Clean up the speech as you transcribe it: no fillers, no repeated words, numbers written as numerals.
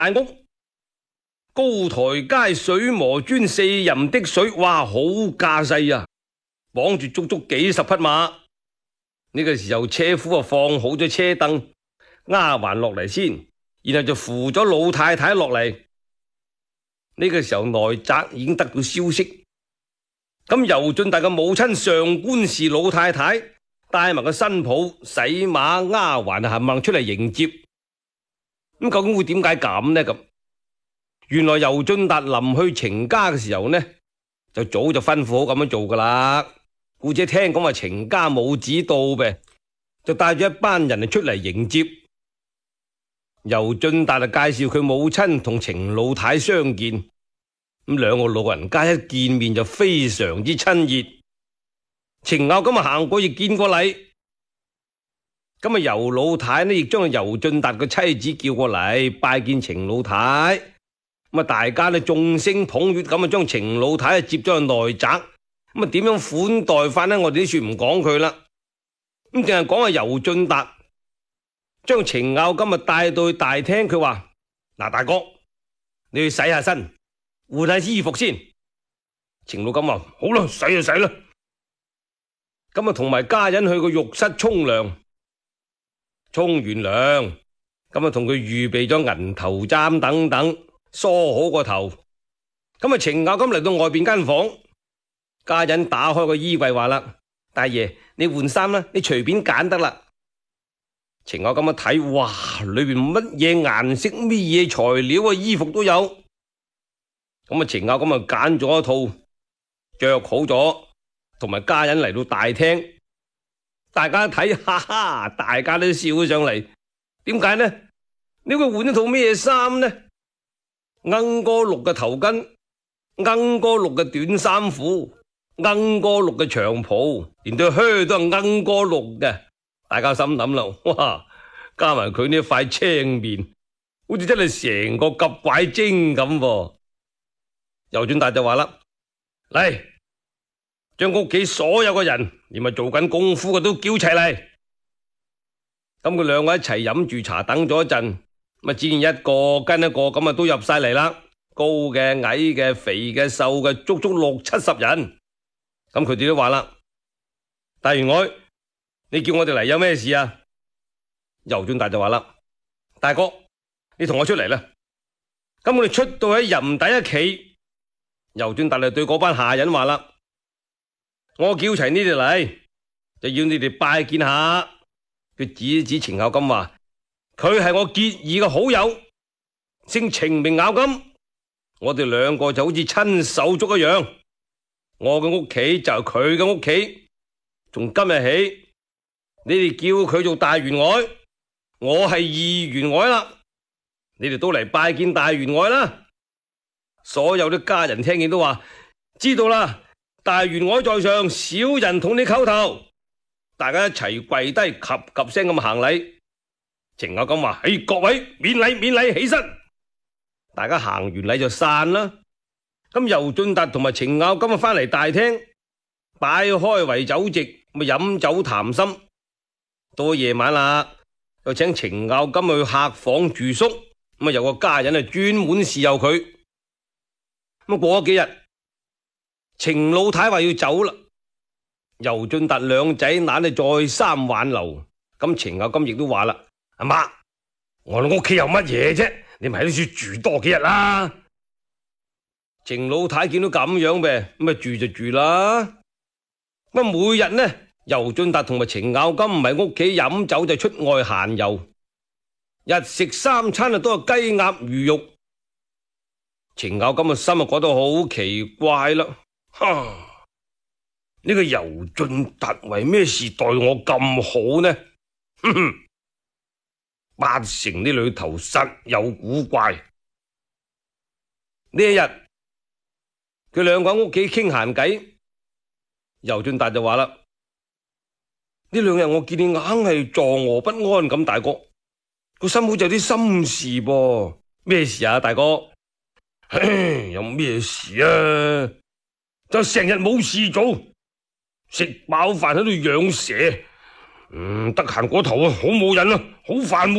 屋，高台階水磨磚4人的水，哇，好架勢啊！綁住足足幾十匹馬。呢個時候車夫啊放好咗車凳，丫鬟落嚟先，然後就扶咗老太太落嚟。呢個時候內宅已經得到消息，咁尤俊達嘅母親上官氏老太太帶埋個新抱洗馬丫鬟冚唪出嚟迎接。咁究竟會點解咁呢？咁原來尤俊達臨去程家嘅時候呢，就早就吩咐好咁樣做噶啦。姑姐聽講話程家母子到唄，就帶咗一班人出嚟迎接。尤俊達就介紹佢母親同程老太相見。咁兩個老人家一見面就非常之親熱。程咬金行過亦見過禮。咁尤老太呢亦將尤俊達嘅妻子叫過嚟拜見程老太。咁大家呢眾聲捧月咁將程老太接咗去內宅。咁點樣款待法呢？我哋都算唔講佢啦。咁淨係講尤俊達將程咬金帶到去大廳，佢話：嗱，大哥，你去洗下身，換下衣服先。程咬金話：好啦，洗就洗啦。咁同埋家人去個浴室沖涼，沖完涼，咁同佢預備咗銀頭簪等等，梳好個頭。咁程咬金嚟到外邊間房。家人打開個衣櫃話啦：大爺，你換衫啦，你隨便揀得啦。程咬金一睇，哇，裏邊乜嘢顏色、乜嘢材料啊，衣服都有。咁程咬金揀咗一套，着好咗，同埋家人嚟到大廳，大家一睇，哈哈，大家都笑咗上嚟。點解呢？你會換一套咩衫呢？鶯歌綠嘅頭巾，鶯歌綠嘅短衫褲，鶯歌綠嘅長袍，連對靴都係鶯歌綠嘅。大家心諗啦，哇！加埋佢呢塊青面，好似真係成個夾拐精咁噃。尤俊達就話啦：嚟，將屋企所有嘅人，連埋做緊功夫嘅都叫齊嚟。咁佢兩個一齊飲住茶，等咗一陣，咁自然一個跟一個咁都入晒嚟啦。高嘅、矮嘅、肥嘅、瘦嘅，足足60-70人。咁佢哋都話啦：大員外，你叫我哋嚟有咩事啊？尤俊達就話啦：大哥，你同我出嚟啦。咁我哋出到喺人底一企，尤俊達就對嗰班下人話啦：我叫齊你哋嚟，就要你哋拜見下。佢指指程咬金話：佢係我結義嘅好友，姓程名咬金。我哋兩個就好似親手足一樣。我嘅屋企就係佢嘅屋企，從今日起，你哋叫佢做大員外，我係二員外啦。你哋都嚟拜見大員外啦。所有啲家人聽見都話：知道啦，大員外在上，小人同你叩頭。大家一齊跪低，及及聲咁行禮。程咬金話：嘿，各位免禮免禮，起身。大家行完禮就散啦。咁尤俊達同埋程咬金翻嚟大廳，擺開圍酒席，咪飲酒談心。到夜晚啦，又請程咬金去客房住宿，咁有個家人專門侍候佢。咁過咗幾日，程老太話要走啦，尤俊達兩仔乸再三挽留。咁程咬金亦都話啦：阿媽，我哋屋企有乜嘢啫？你咪喺呢處住多幾日啦。程老太見到咁樣唄，咁咪住就住啦。咁每日呢，尤俊達同埋程咬金唔喺屋企飲酒，就出外閒遊，日食3餐都係雞鴨魚肉。程咬金嘅心覺得好奇怪啦，呢個尤俊達為咩事待我咁好呢？哼哼，八成呢裏頭實有古怪。呢一日，佢兩個喺屋企傾閒偈，尤俊達就話啦：呢2日我見你硬係坐臥不安咁，大哥個心好似有啲心事噃。咩事啊，大哥？唉，有咩事啊？就成日冇事做，食飽飯喺度養蛇，得閒嗰頭好冇癮啊，好煩。